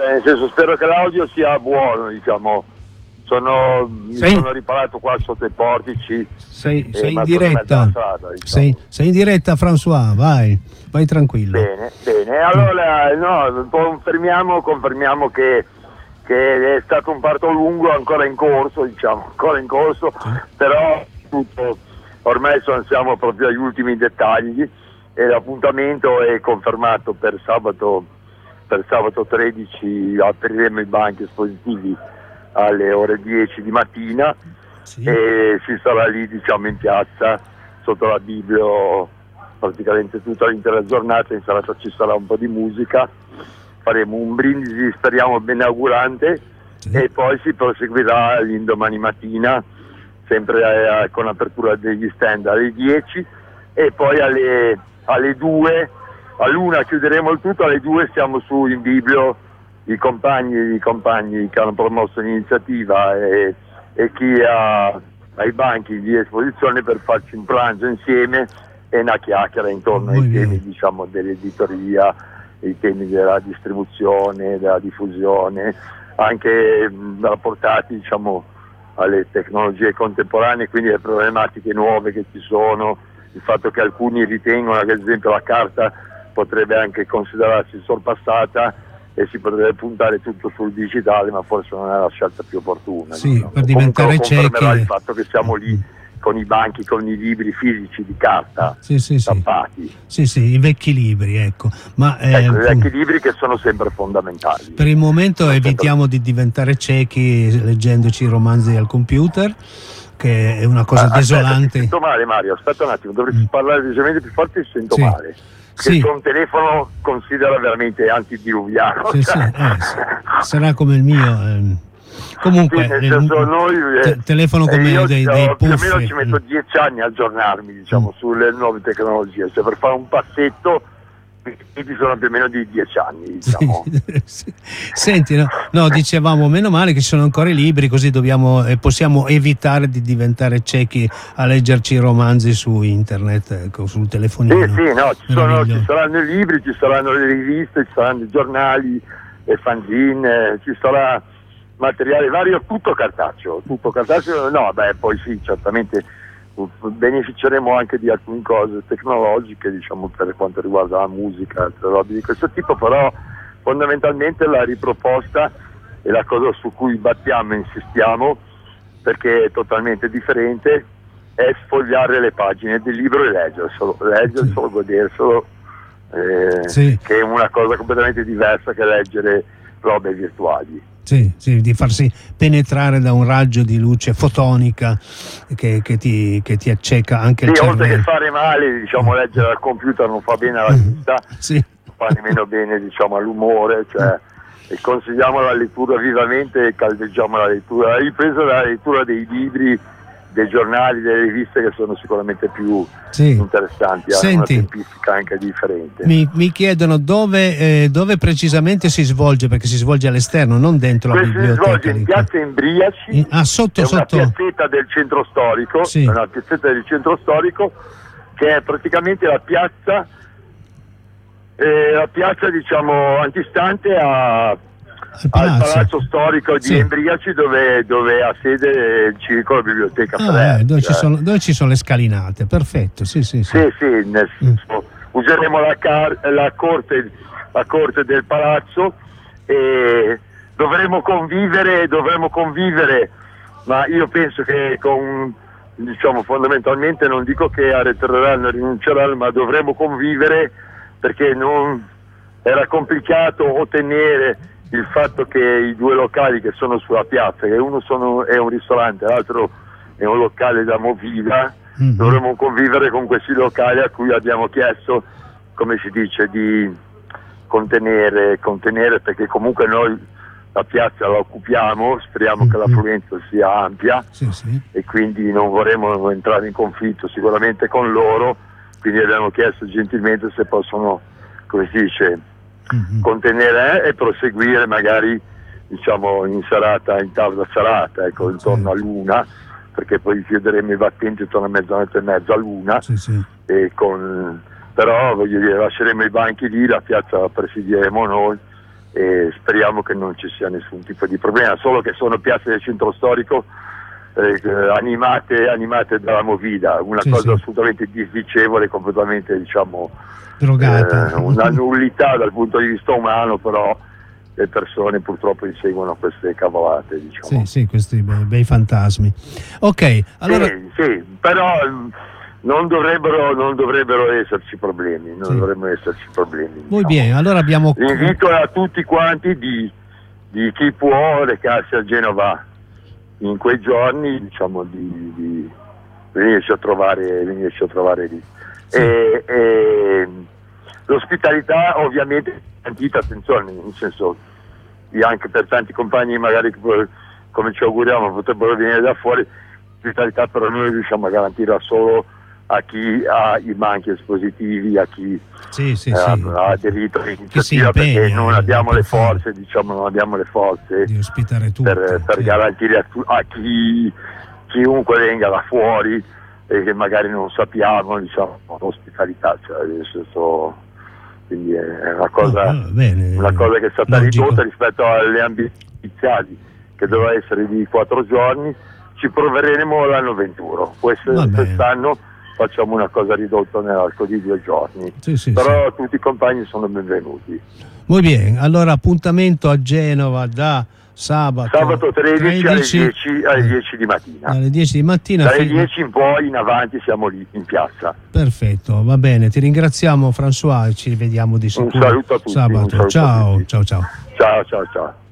nel senso, spero che l'audio sia buono, diciamo. Mi sono riparato qua sotto i portici. Sei in diretta. Strada, diciamo. sei in diretta, François, vai tranquillo. Bene. Allora, confermiamo che è stato un parto lungo, ancora in corso, sì. Però tutto, ormai siamo proprio agli ultimi dettagli e l'appuntamento è confermato per sabato 13. Apriremo i banchi espositivi alle ore 10 di mattina, sì. E si sarà lì, diciamo, in piazza sotto la Bibbia praticamente tutta l'intera giornata. In serata ci sarà un po' di musica, faremo un brindisi, speriamo benaugurante, sì. E poi si proseguirà l'indomani mattina sempre con l'apertura degli stand alle 10 e poi alle 2, all'1 chiuderemo il tutto, alle 2 siamo su in Biblio, i compagni che hanno promosso l'iniziativa e chi ha ai banchi di esposizione per farci un pranzo insieme e una chiacchiera intorno ai temi, diciamo, dell'editoria, i temi della distribuzione, della diffusione, anche rapportati, diciamo, alle tecnologie contemporanee, quindi alle problematiche nuove che ci sono, il fatto che alcuni ritengono che ad esempio la carta potrebbe anche considerarsi sorpassata e si potrebbe puntare tutto sul digitale, ma forse non è la scelta più opportuna. Sì, diciamo. Per diventare ciechi. Il fatto che siamo lì con i banchi, con i libri fisici di carta, stampati. Sì, i vecchi libri, ecco. Ma, i vecchi libri che sono sempre fondamentali. Per il momento evitiamo di diventare ciechi leggendoci i romanzi al computer, che è una cosa desolante. Sento male, Mario, aspetta un attimo, dovresti parlare decisamente più forte, sento male. Che il tuo telefono considera veramente antidiluviano. Sì. Sarà come il mio. Comunque, telefono come io dei puff. Più o meno ci Mm. metto 10 anni a aggiornarmi, diciamo, sulle nuove tecnologie. Cioè, per fare un passetto ci sono più o meno di 10 anni, diciamo. Sì. Senti, no, dicevamo, meno male che ci sono ancora i libri, così possiamo evitare di diventare ciechi a leggerci i romanzi su internet, ecco, sul telefonino. Ci saranno i libri, ci saranno le riviste, ci saranno i giornali, le fanzine, ci sarà materiale vario, tutto cartaceo. Poi sì, certamente beneficeremo anche di alcune cose tecnologiche, diciamo, per quanto riguarda la musica, altre robe di questo tipo, però fondamentalmente la riproposta è la cosa su cui battiamo e insistiamo, perché è totalmente differente, è sfogliare le pagine del libro e leggerselo, goderselo, che è una cosa completamente diversa che leggere robe virtuali. Sì, di farsi penetrare da un raggio di luce fotonica che ti acceca anche il cervello. Oltre che fare male, diciamo, leggere al computer non fa bene alla vista, fa nemmeno bene, diciamo, all'umore, cioè, e consigliamo la lettura vivamente e caldeggiamo la lettura, la ripresa della lettura dei libri, dei giornali, delle riviste, che sono sicuramente più interessanti, hanno una tempistica anche differente. Mi chiedono dove precisamente si svolge, perché si svolge all'esterno, non dentro la biblioteca. Si svolge in piazza Embriaci, sotto. Una piazzetta del centro storico, che è praticamente la piazza diciamo antistante al palazzo storico di Embriaci, dove ha sede il circolo biblioteca dove ci sono le scalinate, perfetto. Sì, nel senso, useremo la corte del palazzo e dovremo convivere, ma io penso che diciamo, fondamentalmente non dico che arretreranno, rinunceranno, ma dovremo convivere, perché non era complicato ottenere il fatto che i due locali che sono sulla piazza, che uno è un ristorante, l'altro è un locale da movida, dovremo convivere con questi locali a cui abbiamo chiesto, come si dice, di contenere, perché comunque noi la piazza la occupiamo, speriamo che l'affluenza sia ampia, e quindi non vorremmo entrare in conflitto sicuramente con loro, quindi abbiamo chiesto gentilmente se possono, come si dice, contenere e proseguire magari, diciamo, in tarda serata, ecco, intorno all'1, perché poi chiuderemo i battenti intorno a mezzanotte e mezza, all'1, però voglio dire, lasceremo i banchi lì, la piazza la presidiremo noi, e speriamo che non ci sia nessun tipo di problema, solo che sono piazze del centro storico animate dalla movida, una cosa assolutamente disdicevole, completamente, diciamo, drogata, una nullità dal punto di vista umano, però le persone purtroppo inseguono queste cavolate, diciamo. Sì, questi bei fantasmi. Ok, allora... Sì, però non dovrebbero esserci problemi, Muy bien, allora abbiamo... L'invito a tutti quanti di chi può recarsi a Genova in quei giorni, diciamo, di venirci a trovare lì. Sì. E l'ospitalità ovviamente, attenzione, nel senso, anche per tanti compagni magari come ci auguriamo potrebbero venire da fuori, l'ospitalità però noi riusciamo a garantirla solo a chi ha i banchi espositivi, a chi ha aderito all'iniziativa, perché non abbiamo le forze, di ospitare tutti, per garantire a chiunque venga da fuori e che magari non sappiamo, diciamo, l'ospitalità, quindi è una cosa che è stata ridotta rispetto alle ambizioni iniziali, che doveva essere di 4 giorni. Ci proveremo l'anno 21, quest'anno facciamo una cosa ridotta nell'arco di 2 giorni, però tutti i compagni sono benvenuti. Muy bien, allora appuntamento a Genova da sabato 13 alle 10 di mattina. Alle 10 di mattina. Dalle 10 in poi in avanti siamo lì in piazza. Perfetto, va bene, ti ringraziamo François e ci vediamo di sicuro. Un saluto a tutti. Sabato. Ciao. Ciao.